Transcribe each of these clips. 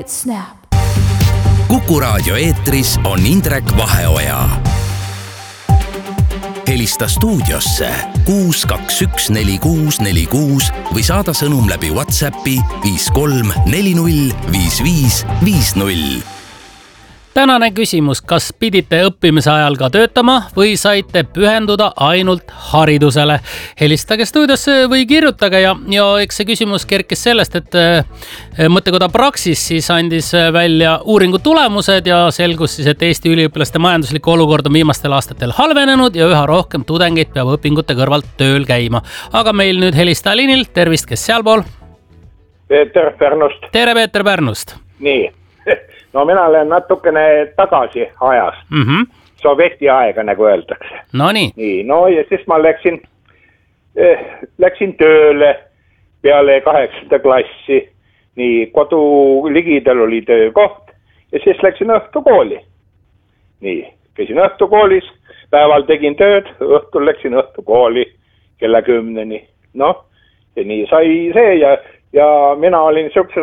Red Snap. Kuku raadio eetris on Indrek Vaheoja. Helista stuudiosse 6214646 või saada sõnum läbi WhatsAppi 53405550. Tänane küsimus, kas pidite õppimise ajal ka töötama või saite pühenduda ainult haridusele? Helistage stuudiosse või kirjutage ja eks see küsimus kerkis sellest, et mõttekoda Praxis siis andis välja uuringu tulemused ja selgus siis, et Eesti üliõpilaste majanduslik olukord on viimastel aastatel halvenenud ja üha rohkem tudengeid peab õpingute kõrvalt tööl käima. Aga meil nüüd helistaja liinil, tervist, kes sealpool? Peeter Pärnust. Tere, Peeter Pärnust. Nii. No mina olen natukene tagasi ajas. Sovjeti aega, nagu öeldakse. No nii. No ja siis ma läksin tööle peale 8. klassi. Nii, kodu ligidal oli töökoht ja siis läksin õhtukooli. Nii, käisin õhtukoolis, päeval tegin tööd, õhtul läksin õhtukooli kella 10. Noh, ja nii sai see ja mina olin siukse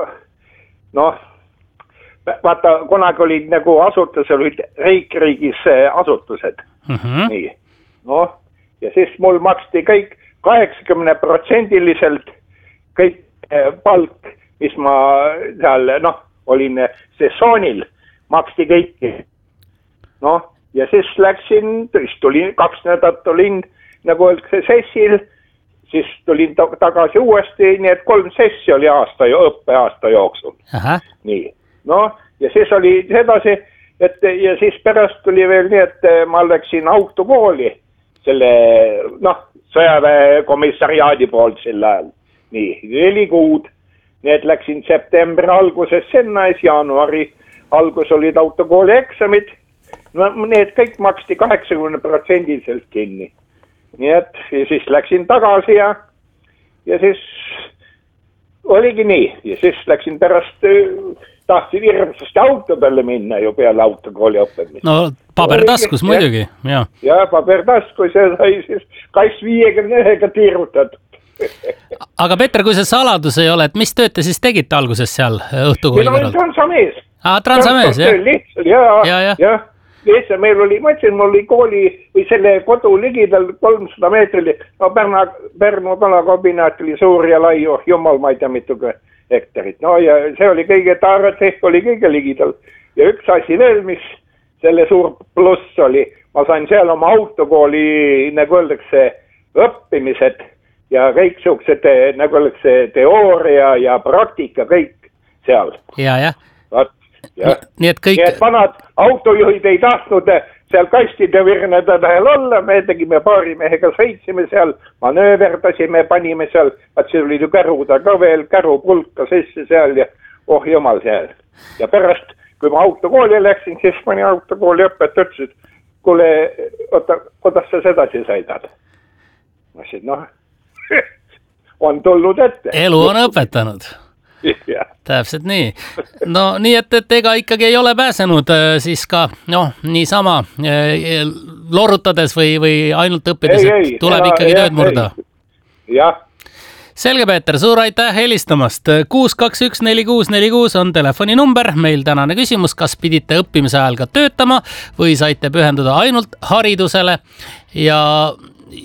vaata, kunagi olid nagu asutused, olid riigis asutused. Nii. No, ja siis mul maksti kõik 80% kõik palk, mis ma seal, olin sessioonil, maksti kõiki. No, ja siis läksin, tulin 2 nädalat olin, nagu öeldakse, sessil, siis tulin tagasi uuesti, nii et 3 sessi oli õppeaasta jooksul. Nii. No, ja siis oli sedasi, ja siis pärast tuli veel nii, et ma läksin autokooli selle, sõjaväekomissariaadi poolt sel ajal. Nii, 4 kuud. Nii et läksin septembri alguses sinna, jaanuari algus olid autokooli eksamid. No, need kõik maksti 80% kinni. Nii et ja siis läksin tagasi ja siis oligi nii. Ja siis läksin pärast... tahtsin hirmsasti auto peale minna ju peale autokooli õppimist. No pabertaskus muidugi, jah. Ja pabertaskus ja sai siis 51-ga tiirutatud. Aga Peeter, kui see saladus ei ole, et mis tööd te siis tegite alguses seal õhtukooli kõrval? Transamees. Transamees, jah. Lihtsalt, jah. Lihtsalt meil oli, ma ütlesin, mul oli kooli või selle kodu ligidal 300 meetrili. No Pärnu kalakabinaat oli suur ja lai, jumal, ma ei tea mituga hektarit. No ja see oli kõige taarat, oli kõige ligidal. Ja üks asi veel, mis selle suur pluss oli, ma sain seal oma autokooli, nagu öeldakse, õppimised ja kõik suuksed, nagu öeldakse, teooria ja praktika, kõik seal. Ja. Nii et vanad autojuhid ei tahtnud seal kastide virneda tähel olla, me tegime paari mehega, sõitsime seal, manööverdasime, panime seal, see oli ju käruda ka veel, kärupulka sisse seal ja jumal seal. Ja pärast, kui ma autokooli läksin, siis mõni autokooli õpetaja ütles, et kuule, kuidas sa sedasi sõidad? Ma ütlesin, on tulnud ette. Elu on õpetanud. Ja. Täpselt nii. No nii, et ega ikkagi ei ole pääsenud siis ka, niisama lorutades või ainult õppides, et tuleb ikkagi tööd murda. Jah. Selge, Peeter, suur aitäh helistamast. 6214646 on telefoninumber. Meil tänane küsimus, kas pidite õppimise ajal ka töötama või saite pühenduda ainult haridusele ja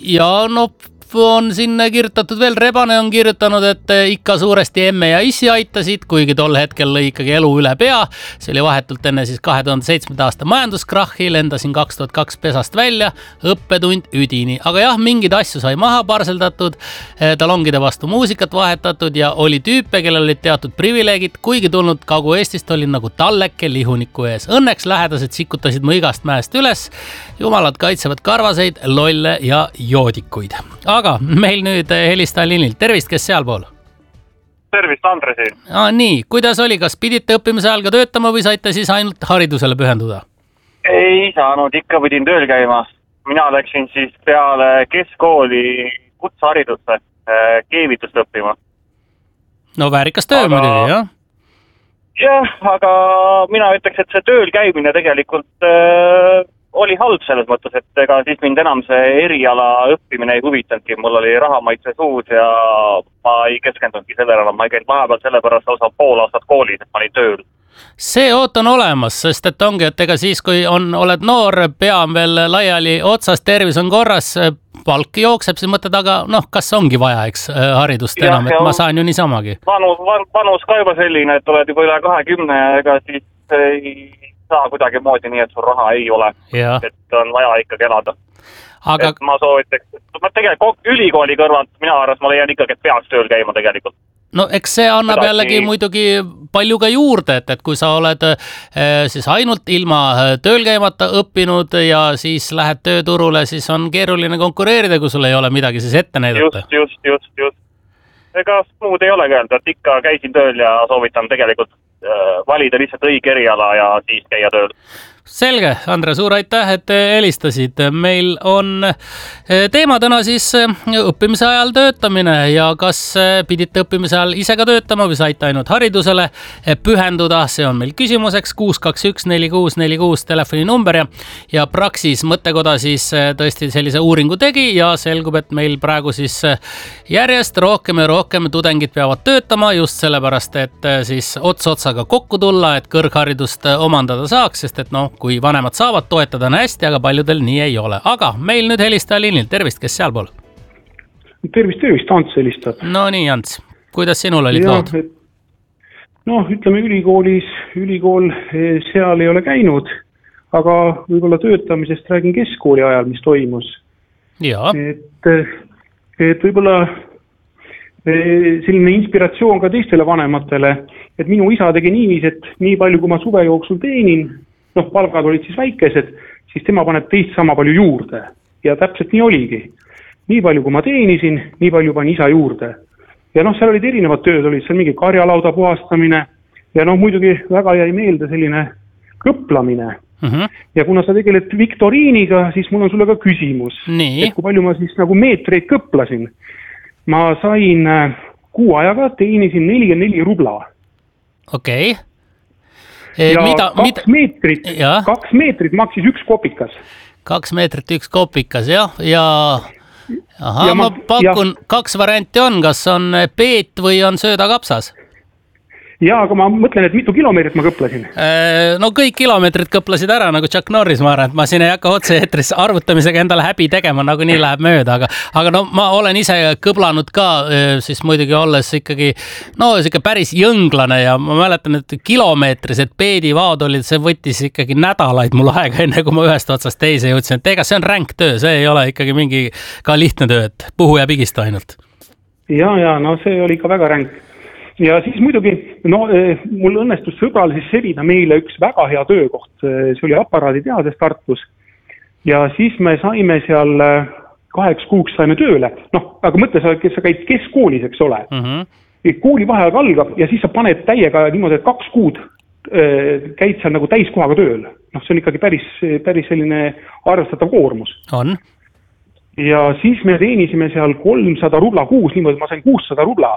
on sinna kirjutatud veel, Rebane on kirjutanud, et ikka suuresti emme ja issi aitasid, kuigi tol hetkel lõi ikkagi elu üle pea. See oli vahetult enne siis 2007. aasta majanduskrahhi, lendasin 2002 pesast välja, õppetund üdini. Aga jah, mingid asju sai maha parseldatud, talongide vastu muusikat vahetatud ja oli tüüpe, kellel olid teatud privileegid, kuigi tulnud Kagu-Eestist olin nagu talleke lihuniku ees. Õnneks lähedased sikutasid mu igast mäest üles, jumalad kaitsevad karvaseid, lolle ja joodikuid. Aga meil nüüd helistaja liinil. Tervist, kes sealpool? Tervist, Andresi. Nii, kuidas oli? Kas pidite õppimise ajal ka töötama või saite siis ainult haridusele pühenduda? Ei saanud, ikka pidin tööl käima. Mina läksin siis peale keskkooli kutseharidusse keevitust õppima. No väärikas töö muidugi, jah? Jah, aga mina ütleks, et see tööl käimine tegelikult oli halb selles mõttes, et ega siis mind enam see eriala õppimine ei huvitanudki, mul oli rahamaitse suus ja ma ei keskendunudki sellele enam, ma ei käinud vahepeal sellepärast lausa pool aastat koolis, et ma olin tööl. See oot on olemas, sest et ongi, et ega siis, kui oled noor, pea on veel laiali otsas, tervis on korras, palk jookseb, siis mõtled, aga kas ongi vaja, eks, haridust enam, et ma saan ju niisamagi. Vanus ka juba selline, et oled juba üle 20 ja ega siis ei saa kuidagi moodi nii, et sul raha ei ole. Et on vaja ikkagi elada. Aga... Et ma soovitaks, tegelikult ülikooli kõrvalt mina arvas, ma leian ikkagi, et peaks tööl käima tegelikult. No eks see annab jällegi muidugi palju ka juurde, et kui sa oled siis ainult ilma tööl käimata õppinud ja siis lähed tööturule, siis on keeruline konkureerida, kui sul ei ole midagi siis ette näidata. Just. Ega muud ei olegi öelda, et ikka käisin tööl ja soovitan tegelikult valida lihtsalt õige eriala ja siis käia tööl. Selge, Andre, suur aitäh, et helistasid. Meil on teema täna siis õppimise ajal töötamine ja kas pidite õppimise ajal ise ka töötama või saite ainult haridusele pühenduda, see on meil küsimuseks 6214646 telefoninumber ja Praxis mõttekoda siis tõesti sellise uuringu tegi ja selgub, et meil praegu siis järjest rohkem ja rohkem tudengid peavad töötama just sellepärast, et siis ots otsaga kokku tulla, et kõrgharidust omandada saaks, sest et kui vanemad saavad toetada on hästi, aga paljudel nii ei ole. Aga meil nüüd helistaja liinil, tervist, kes sealpool? Tervist, Ants helistab. No nii, Ants, kuidas sinul olid lood? Ütleme ülikool seal ei ole käinud, aga võib-olla töötamisest räägin keskkooli ajal, mis toimus. Ja. Et võib-olla selline inspiratsioon ka teistele vanematele, et minu isa tegi niiviisi, et nii palju, kui ma suve jooksul teenin, palgad olid siis väikesed, siis tema paneb teist sama palju juurde. Ja täpselt nii oligi. Nii palju, kui ma teenisin, nii palju pani isa juurde. Ja seal olid erinevad tööd, olid seal mingi karjalauda puhastamine ja muidugi väga jäi meelde selline kõplamine. Ja kuna sa tegeled viktoriiniga, siis mul on sulle ka küsimus. Et kui palju ma siis nagu meetreid kõplasin. Ma sain kuu ajaga, teenisin 44 rubla. Okei. Ja 2 meetrit maksis 1 kopikas. 2 meetrit 1 kopikas, jah. Ja ma pakun 2 varianti on, kas on peet või on söödakapsas? Jaa, aga ma mõtlen, et mitu kilomeetrit ma kõplasin. Kõik kilomeetrid kõplasid ära, nagu Chuck Norris, ma arvan, et ma siin ei hakka otse eetris arvutamisega endale häbi tegema, nagu nii läheb mööda, aga ma olen ise kõblanud ka, siis muidugi olles ikkagi, siuke päris jõnglane ja ma mäletan, et kilomeetrised peedivaod olid, see võttis ikkagi nädalaid mul aega, enne kui ma ühest otsast teise jõudsin, et ega see on ränk töö, see ei ole ikkagi mingi ka lihtne töö, et puhu ja pigista ainult. Ja, see oli ikka väga ränk. Ja siis muidugi, mul õnnestus sõbral siis sebida meile üks väga hea töökoht, see oli aparaaditeases Tartus ja siis me saime seal 8 kuuks saime tööle, aga mõtle, sa käid keskkoolis, eks ole, kooli vaheaeg algab ja siis sa paned täiega niimoodi, et 2 kuud käid seal nagu täiskohaga tööl, see on ikkagi päris selline arvestatav koormus. On. Ja siis me teenisime seal 300 rubla kuus, niimoodi ma sain 600 rubla.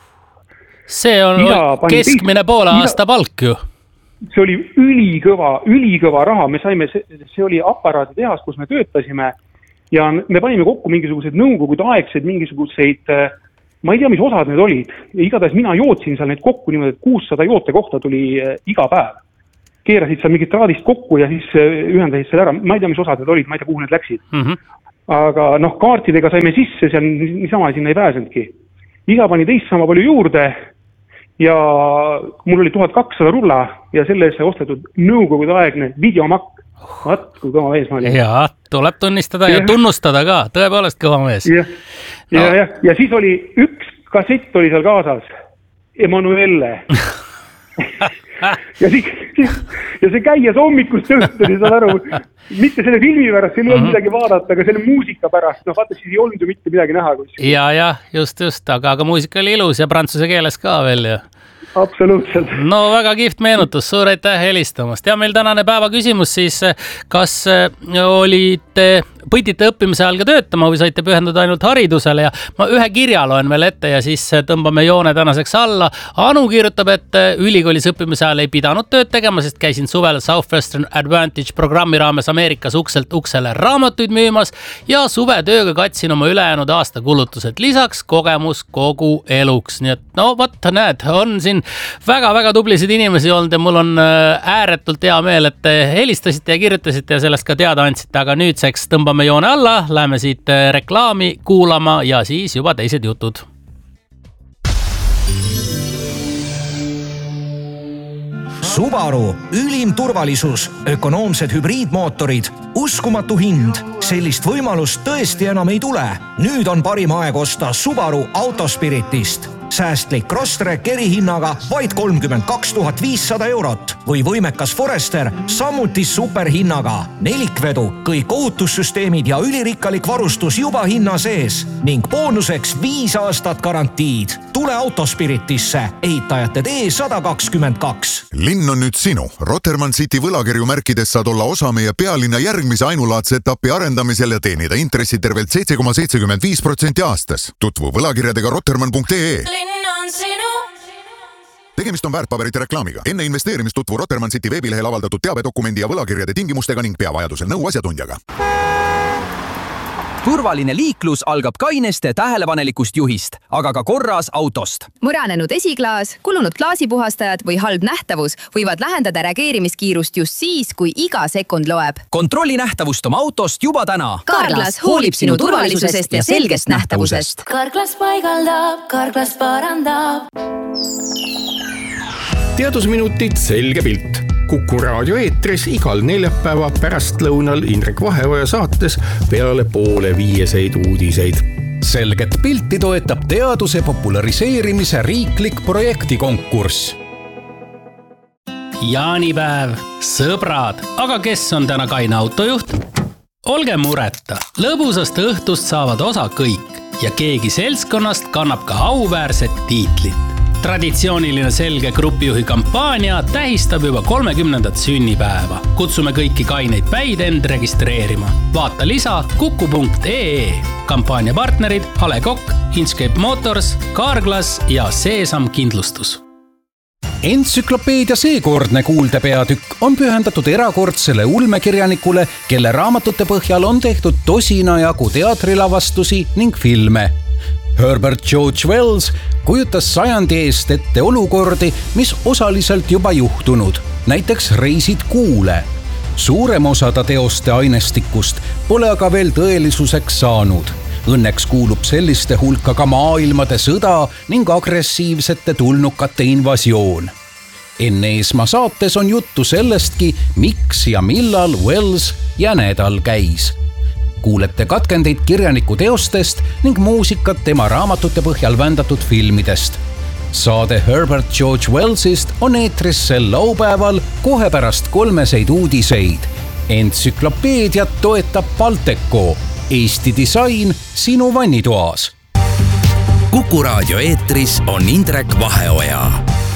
See on keskmine poole aasta palk ju. See oli ülikõva raha, me saime, see oli aparaaditehas, kus me töötasime ja me panime kokku mingisugused nõukogude aegseid, mingisuguseid, ma ei tea, mis osad need olid, ja igatahes mina jootsin seal neid kokku niimoodi, et 600 joote kohta tuli iga päev. Keerasid seal mingit traadist kokku ja siis ühendasid selle ära, ma ei tea, mis osad need olid, ma ei tea, kuhu need läksid. Aga kaartidega saime sisse, seal niisama sinna ei pääsenudki. Isa pani teist sama palju juurde ja mul oli 1200 rubla ja selle eest sai ostetud nõukogude aegne videomakk. Vaat, kui kõva mees ma olin. Jaa, tuleb tunnistada ja tunnustada ka, tõepoolest kõva mees. Ja siis oli üks kassett oli seal kaasas, Emanuelle. ja see käies hommikust õhtuni, saad aru, mitte selle filmi pärast, seal ei olnud midagi vaadata, aga selle muusika pärast, vaata siis ei olnud ju mitte midagi näha. Ja, just, aga muusika oli ilus ja prantsuse keeles ka veel ju. Absoluutselt. No väga kihvt meenutus, suur aitäh helistamast. Ja meil tänane päeva küsimus siis, kas olite pidite õppimise ajal ka töötama või saite pühenduda ainult haridusele ja ma ühe kirja loen veel ette ja siis tõmbame joone tänaseks alla. Anu kirjutab, et ülikoolis õppimise ajal ei pidanud tööd tegema, sest käisin suvel Southwestern Advantage programmi raames Ameerikas ukselt uksele raamatuid müümas ja suvetööga katsin oma ülejäänud aasta kulutused. Lisaks kogemus kogu eluks. Nii et no võt, näed, on siin väga-väga tublisid inimesi olnud ja mul on ääretult hea meel, et te helistasite ja kirjutasite ja sellest ka teada andsite, aga nüüdseks tõmbame joone alla, läheme siit reklaami kuulama ja siis juba teised jutud. Subaru, ülim turvalisus, ökonoomsed hübriidmootorid, uskumatu hind. Sellist võimalust tõesti enam ei tule. Nüüd on parim aeg osta Subaru Autospiritist. Säästlik Crosstrek erihinnaga vaid 32 500 eurot või võimekas Forester samuti superhinnaga. Nelikvedu, kõik ohutussüsteemid ja ülirikkalik varustus juba hinna sees ning boonuseks 5 aastat garantiid. Tule Autospiritisse, ehitajate tee 122. Linn on nüüd sinu. Rotermann City võlakirju märkides saad olla osa meie pealinna järgmise ainulaadse etapi arendamisel ja teenida intressi tervelt 7,75% aastas. Tutvu võlakirjadega rotermann.ee. Tegemist on väärtpaberite reklaamiga. Enne investeerimist tutvu Rotermann City veebilehel avaldatud teabedokumendi ja võlakirjade tingimustega ning pea vajadusel nõu asjatundjaga. Turvaline liiklus algab kaineste tähelepanelikust juhist, aga ka korras autost. Mõranenud esiklaas, kulunud klaasipuhastajad või halb nähtavus võivad lähendada reageerimiskiirust just siis, kui iga sekund loeb. Kontrolli nähtavust oma autost juba täna. Carglass hoolib sinu turvalisusest ja selgest nähtavusest. Carglass paigaldab, Carglass parandab. Teadusminutid selge pilt. Kuku raadio eetris igal neljapäeva pärastlõunal Indrek Vaheoja saates peale 4:30 uudiseid. Selget pilti toetab teaduse populariseerimise riiklik projektikonkurss. Jaanipäev, sõbrad, aga kes on täna kaine autojuht? Olge mureta, lõbusast õhtust saavad osa kõik ja keegi seltskonnast kannab ka auväärset tiitlit. Traditsiooniline selge grupijuhi kampaania tähistab juba 30. sünnipäeva. Kutsume kõiki kaineid päid end registreerima. Vaata lisa kuku.ee. Kampaania partnerid Ale Kokk, Inkscape Motors, Carglass ja Seesam kindlustus. Entsüklopeedia seekordne kuuldepeatükk on pühendatud erakordsele ulmekirjanikule, kelle raamatute põhjal on tehtud tosina jagu teatrilavastusi ning filme. Herbert George Wells kujutas sajandi eest ette olukordi, mis osaliselt juba juhtunud, näiteks reisid kuule. Suurem osa ta teoste ainestikust pole aga veel tõelisuseks saanud. Õnneks kuulub selliste hulka ka maailmade sõda ning agressiivsete tulnukate invasioon. Enne Eesmaa saates on juttu sellestki, miks ja millal Wells jänedal käis. Kuulete katkendeid kirjaniku teostest ning muusikat tema raamatute põhjal vändatud filmidest. Saade Herbert George Wellsist on eetris sel laupäeval kohe pärast 3 uudiseid. Entsüklopeediat toetab Balteco. Eesti disain sinu vannitoas. Kuku raadio eetris on Indrek Vaheoja.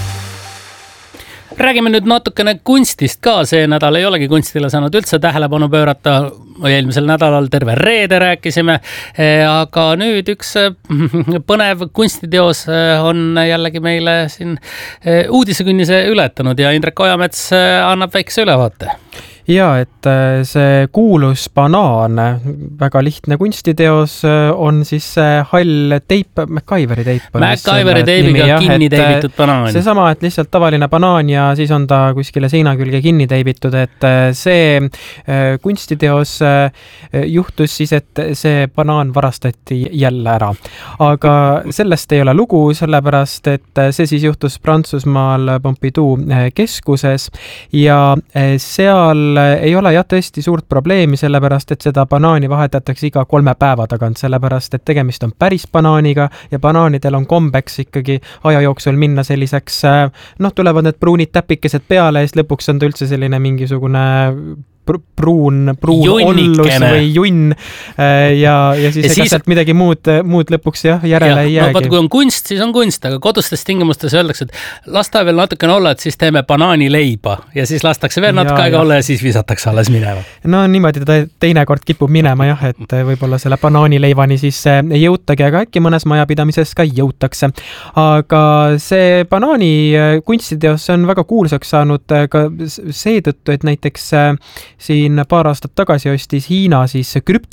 Räägime nüüd natukene kunstist ka. See nädal ei olegi kunstile saanud üldse tähelepanu pöörata. Eelmisel nädalal terve reede rääkisime, aga nüüd üks põnev kunstiteos on jällegi meile siin uudisekünnise ületanud ja Indrek Ojamets annab väikse ülevaate. Ja, et see kuulus banaan, väga lihtne kunstiteos on siis hall teip, MacGyveri teip. MacGyveri teibiga kinni teibitud banaan. Seesama, et lihtsalt tavaline banaan ja siis on ta kuskile seina külge kinni teibitud, et see kunstiteos juhtus siis, et see banaan varastati jälle ära. Aga sellest ei ole lugu, sellepärast, et see siis juhtus Prantsusmaal Pompidou keskuses ja seal ei ole jah tõesti suurt probleemi, sellepärast, et seda banaani vahetatakse iga 3 päeva tagant, sellepärast, et tegemist on päris banaaniga ja banaanidel on kombeks ikkagi aja jooksul minna selliseks, tulevad need pruunid täpikesed peale ja siis lõpuks on ta üldse selline mingisugune pruun ollus või junn ja siis ega sealt midagi muud lõpuks järele ei jäägi. Vaata, kui on kunst, siis on kunst, aga kodustes tingimustes öeldakse, et lasta veel natukene olla, et siis teeme banaanileiba ja siis lastakse veel natuke aega olla ja siis visatakse alles minema. No niimoodi ta teinekord kipub minema et võib-olla selle banaanileivani siis ei jõutagi, aga äkki mõnes majapidamises ka jõutakse. Aga see banaani kunstiteos on väga kuulsaks saanud ka seetõttu, et näiteks siin paar aastat tagasi ostis Hiina siis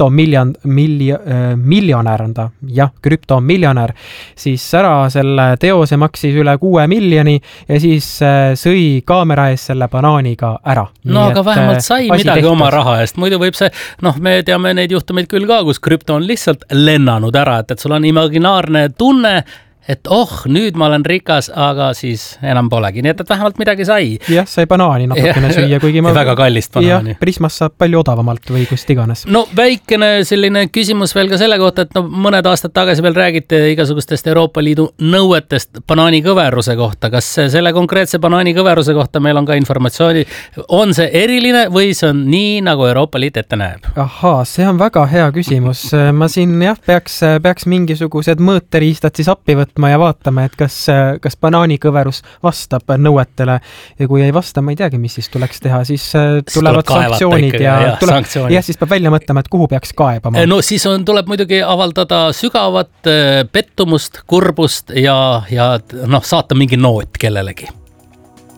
krüptomiljonär siis ära selle teose, maksis üle 6 miljoni ja siis sõi kaamera ees selle banaaniga ära. No aga vähemalt sai midagi oma raha eest. Muidu võib see, me teame neid juhtumeid küll ka, kus krüpto on lihtsalt lennanud ära, et sul on imaginaarne tunne, et nüüd ma olen rikas, aga siis enam polegi. Nii et vähemalt midagi sai. Jah, sai banaani natukene süüa, kuigi väga kallist banaani. Prismas saab palju odavamalt või kust iganes. No väikene selline küsimus veel ka selle kohta, et mõned aastad tagasi veel räägite igasugustest Euroopa Liidu nõuetest banaanikõveruse kohta. Kas selle konkreetse banaanikõveruse kohta meil on ka informatsiooni? On see eriline või see on nii, nagu Euroopa Liit ette näeb? Ahaa, see on väga hea küsimus. Ma siin peaks mingisugused mõõteriistad siis appi võtma ja vaatame, et kas banaanikõverus vastab nõuetele ja kui ei vasta, ma ei teagi, mis siis tuleks teha, siis tulevad sanktsioonid ja siis peab välja mõtlema, et kuhu peaks kaebama. No siis tuleb muidugi avaldada sügavat pettumust, kurbust ja saata mingi noot kellelegi.